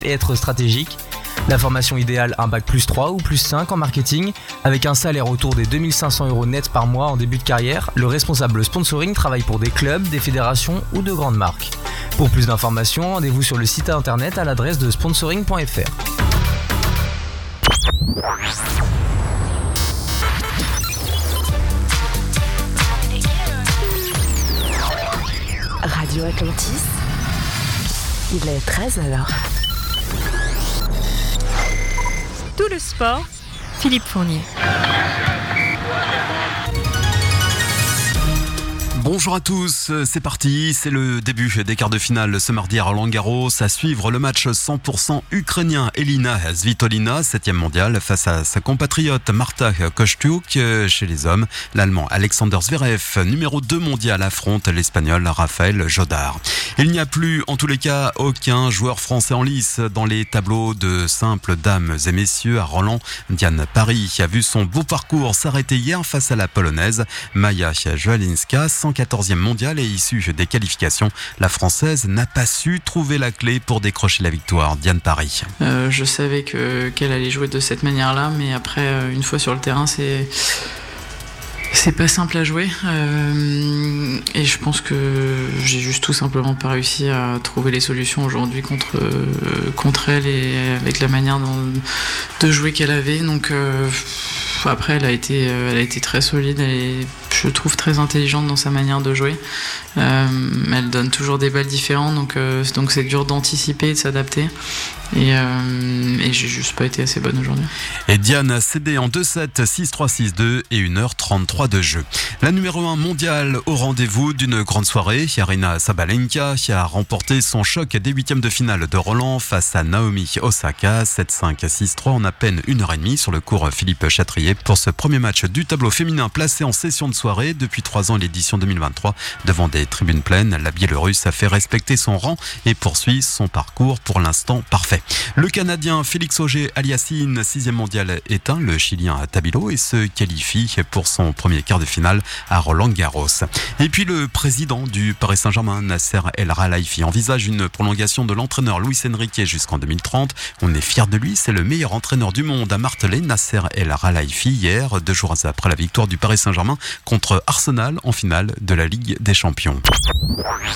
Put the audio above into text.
et être stratégique. La formation idéale, un bac +3 ou +5 en marketing, avec un salaire autour des 2500 € net par mois en début de carrière. Le responsable sponsoring travaille pour des clubs, des fédérations ou de grandes marques. Pour plus d'informations, rendez-vous sur le site internet à l'adresse de sponsoring.fr. Radio Atlantis, il est 13h. Tout le sport, Philippe Fournier. Bonjour à tous, c'est parti, c'est le début des quarts de finale ce mardi à Roland-Garros. À suivre le match 100% ukrainien. Elina Svitolina, 7e mondiale, face à sa compatriote Marta Kostyuk. Chez les hommes, l'Allemand Alexander Zverev, numéro 2 mondial, affronte l'Espagnol Rafael Jodar. Il n'y a plus, en tous les cas, aucun joueur français en lice dans les tableaux de simples dames et messieurs à Roland. Diane Parry a vu son beau parcours s'arrêter hier face à la Polonaise Maja Joalinska, 114e mondiale et issue des qualifications. La Française n'a pas su trouver la clé pour décrocher la victoire. Diane Parry. Je savais qu'elle allait jouer de cette manière-là, mais après, une fois sur le terrain, c'est pas simple à jouer. Et je pense que j'ai juste tout simplement pas réussi à trouver les solutions aujourd'hui contre elle et avec la manière de jouer qu'elle avait. Donc après, elle a été très solide et je trouve très intelligente dans sa manière de jouer. Elle donne toujours des balles différentes, donc c'est dur d'anticiper et de s'adapter. Et j'ai juste pas été assez bonne aujourd'hui. Et Diane a cédé en 2-7, 6-3, 6-2 et 1h33 de jeu. La numéro 1 mondiale au rendez-vous d'une grande soirée. Aryna Sabalenka qui a remporté son choc des huitièmes de finale de Roland face à Naomi Osaka, 7-5, 6-3 en à peine 1h30 sur le cours Philippe Chatrier pour ce premier match du tableau féminin placé en session de soirée depuis 3 ans, l'édition 2023. Devant des tribunes pleines, la Biélorusse a fait respecter son rang et poursuit son parcours pour l'instant parfait. Le Canadien Félix Auger-Aliassime, 6e mondial éteint, le Chilien Tabilo et se qualifie pour son premier quart de finale à Roland-Garros. Et puis le président du Paris Saint-Germain, Nasser El Khelaifi, envisage une prolongation de l'entraîneur Luis Enrique jusqu'en 2030. On est fiers de lui, c'est le meilleur entraîneur du monde, a martelé Nasser El Khelaifi hier, 2 jours après la victoire du Paris Saint-Germain contre Arsenal en finale de la Ligue des Champions.